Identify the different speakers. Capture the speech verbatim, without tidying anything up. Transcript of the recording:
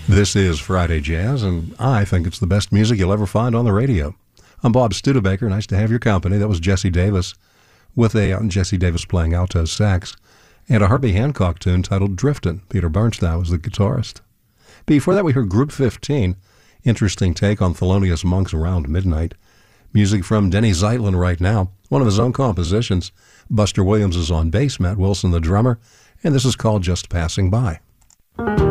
Speaker 1: This is Friday Jazz, and I think it's the best music you'll ever find on the radio. I'm Bob Studebaker. Nice to have your company. That was Jesse Davis, with a uh, Jesse Davis playing alto sax, and a Herbie Hancock tune titled Driftin'. Peter Bernstein was the guitarist. Before that, we heard Group fifteen, interesting take on Thelonious Monk's Around Midnight. Music from Denny Zeitlin right now, one of his own compositions. Buster Williams is on bass, Matt Wilson the drummer, and this is called Just Passing By.